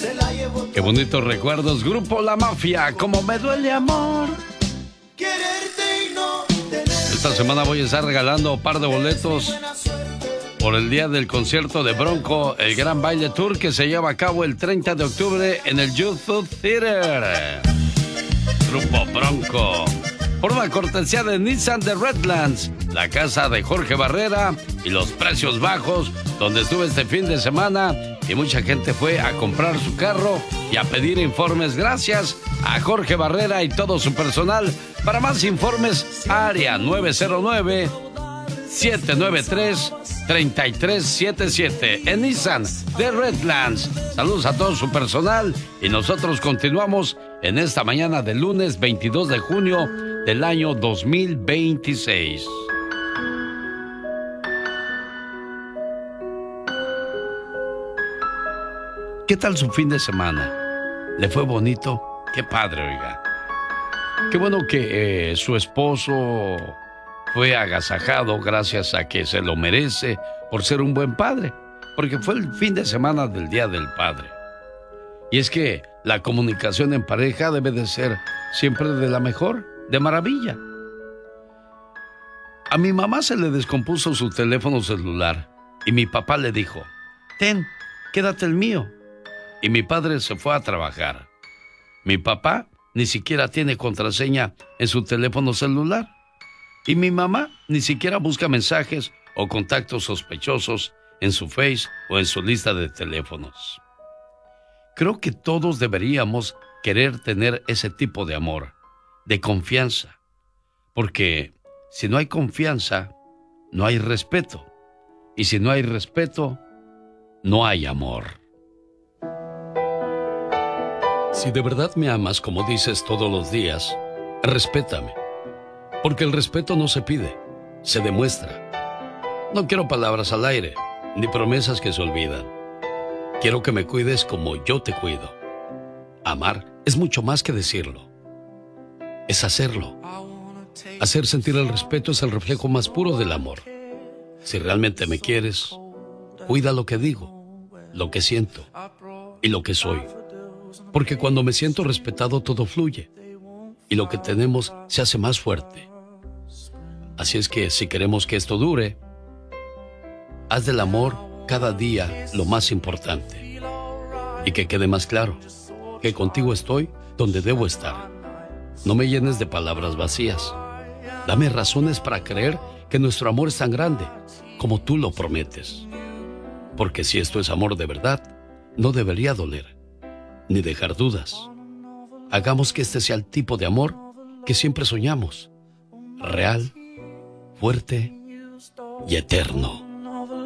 Qué bonitos recuerdos. Grupo La Mafia, como me duele amor. Esta semana voy a estar regalando un par de boletos por el día del concierto de Bronco, el Gran Baile Tour, que se lleva a cabo el 30 de octubre en el YouTube Theater. Grupo Bronco. Por una cortesía de Nissan de Redlands, la casa de Jorge Barrera y los precios bajos, donde estuve este fin de semana y mucha gente fue a comprar su carro y a pedir informes. Gracias a Jorge Barrera y todo su personal. Para más informes, área 909-793-3377 en Nissan de Redlands. Saludos a todo su personal y nosotros continuamos en esta mañana del lunes 22 de junio del año 2026. ¿Qué tal su fin de semana? ¿Le fue bonito? Qué padre, oiga. Qué bueno que su esposo fue agasajado gracias a que se lo merece por ser un buen padre, porque fue el fin de semana del Día del Padre. Y es que la comunicación en pareja debe de ser siempre de la mejor, de maravilla. A mi mamá se le descompuso su teléfono celular y mi papá le dijo: ten, quédate el mío. Y mi padre se fue a trabajar. Mi papá ni siquiera tiene contraseña en su teléfono celular. Y mi mamá ni siquiera busca mensajes o contactos sospechosos en su Face o en su lista de teléfonos. Creo que todos deberíamos querer tener ese tipo de amor, de confianza. Porque si no hay confianza, no hay respeto. Y si no hay respeto, no hay amor. Si de verdad me amas como dices todos los días, respétame. Porque el respeto no se pide, se demuestra. No quiero palabras al aire, ni promesas que se olvidan. Quiero que me cuides como yo te cuido. Amar es mucho más que decirlo. Es hacerlo. Hacer sentir el respeto es el reflejo más puro del amor. Si realmente me quieres, cuida lo que digo, lo que siento y lo que soy. Porque cuando me siento respetado todo fluye y lo que tenemos se hace más fuerte. Así es que si queremos que esto dure, haz del amor cada día lo más importante. Y que quede más claro que contigo estoy donde debo estar. No me llenes de palabras vacías. Dame razones para creer que nuestro amor es tan grande como tú lo prometes. Porque si esto es amor de verdad, no debería doler, ni dejar dudas. Hagamos que este sea el tipo de amor que siempre soñamos. Real, fuerte y eterno.